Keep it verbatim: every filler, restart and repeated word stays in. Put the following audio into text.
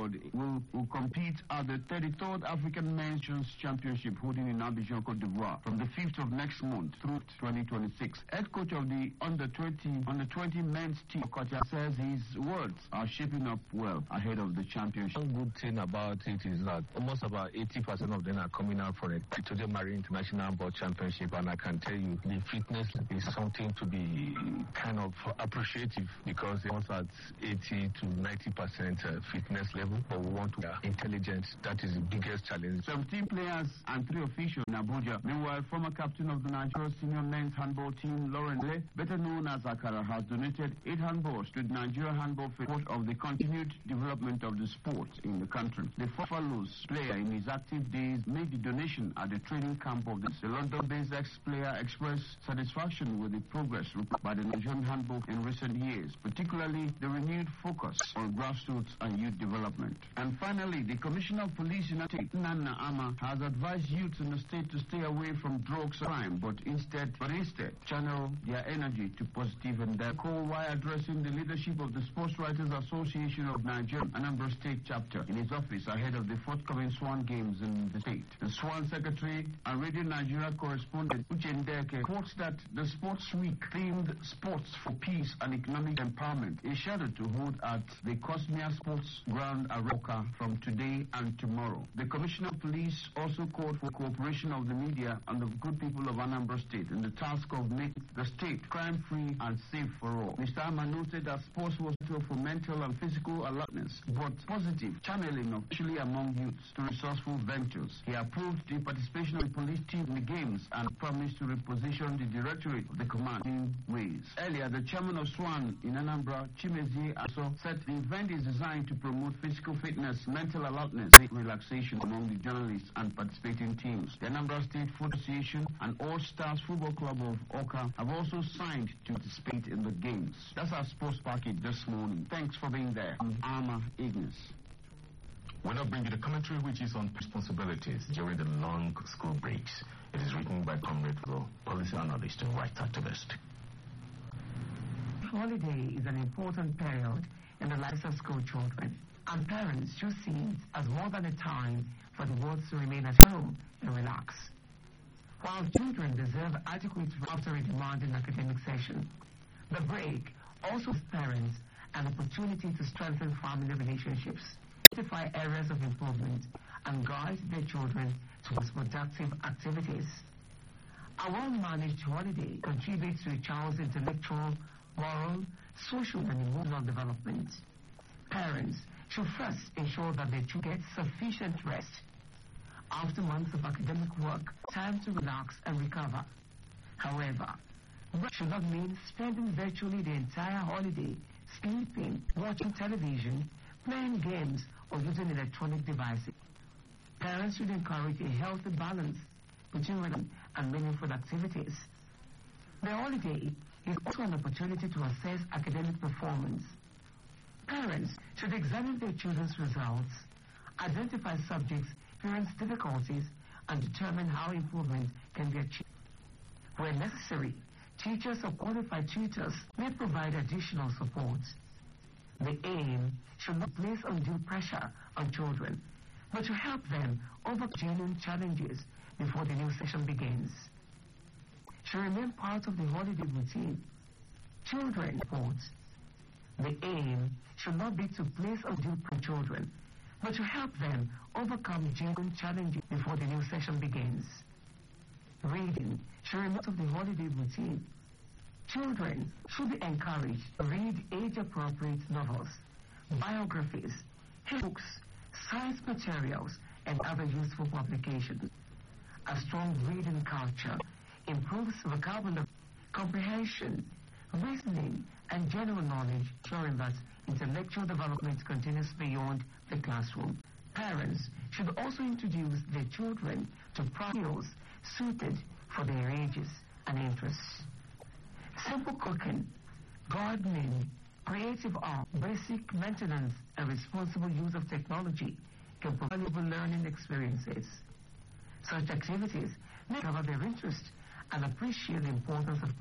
squad will, will compete at the thirty-third African Nations Championship holding in Abidjan, Cote d'Ivoire from the fifth of next month through twenty twenty-six. Head coach of the under twenty under twenty men's team, Okocha, says his words are shaping up well ahead of the championship. One good thing about it is that almost about eighty percent of them are coming out for the Pretoria Marine International Board Championship, and I can tell you the fitness is something to be kind of appreciative, because they want at eighty to ninety percent uh, fitness level, but we want to be intelligent. That is the biggest challenge. seventeen players and three officials in Abuja. Meanwhile, former captain of the Nigeria senior men's handball team, Lauren Le, better known as Akara, has donated eight handballs to the Nigeria Handball Federation of the continued development of the sport in the country. The Buffaloes player in his active days made the donation at the training camp of the, the London-based ex-player expressed satisfaction with the progress by the Nigerian handball in recent years, particularly the renewed focus on grassroots and youth development. And finally, the Commissioner of Police in the state, Nana Ama, has advised youths in the state to stay away from drugs and crime, but instead, but instead, channel their energy to positive and their call while addressing the leadership of the Sports Writers Association of Nigeria, Anambra State chapter, in his office ahead of the forthcoming Swan Games in the state. The Swan Secretary and Radio Nigeria correspondent Uche Ndeke quotes that the Sports Week themed Sports for Peace and Economic Empowerment is scheduled to hold at the Cosmia Sports Ground Aroka from today and tomorrow. The Commissioner of Police also called for cooperation of the media and the good people of Anambra State in the task of making the state crime-free and safe for all. Mister Ama noted that sports was tool for mental and physical alertness, but positive channeling of actually among youths to resourceful ventures. He approved the participation of the police team in the games and promised to reposition the directorate of the command in ways. Earlier, the chairman of SWAN in Anambra, Chimezie Aso, said the event is designed to promote physical fitness, mental alertness, and relaxation among the journalists and participating teams. The Anambra State Football Association and All Stars Football Club of Oka have also signed to participate in the games. That's our sports package this morning. Thanks for being there. I'm Arma Ignis. We'll now bring you the commentary, which is on responsibilities during the long school breaks. It is written by Comrade Ro, policy analyst and rights activist. Holiday is an important period in the lives of school children, and parents should see it as more than a time for the world to remain at home and relax. While children deserve adequate after a demanding academic session, the break also gives parents an opportunity to strengthen family relationships, identify areas of improvement, and guide their children towards productive activities. A well-managed holiday contributes to a child's intellectual, moral, social, and emotional development. Parents should first ensure that their children get sufficient rest. After months of academic work, time to relax and recover. However, rest should not mean spending virtually the entire holiday sleeping, watching television, playing games, or using electronic devices. Parents should encourage a healthy balance between rhythm and meaningful activities. The holiday is also an opportunity to assess academic performance. Parents should examine their children's results, identify subjects parents' difficulties, and determine how improvement can be achieved. Where necessary, teachers or qualified tutors may provide additional support. The aim should not place undue pressure on children, but to help them overcome genuine challenges before the new session begins. Should remain part of the holiday routine. Children support. The aim should not be to place undue pressure on children, but to help them overcome genuine challenges before the new session begins. Reading should remain part of the holiday routine. Children should be encouraged to read age-appropriate novels, biographies, books, science materials, and other useful publications. A strong reading culture improves vocabulary, comprehension, reasoning, and general knowledge, ensuring that intellectual development continues beyond the classroom. Parents should also introduce their children to skills suited for their ages and interests. Simple cooking, gardening, creative art, basic maintenance, and responsible use of technology can provide valuable learning experiences. Such activities may cover their interest and appreciate the importance of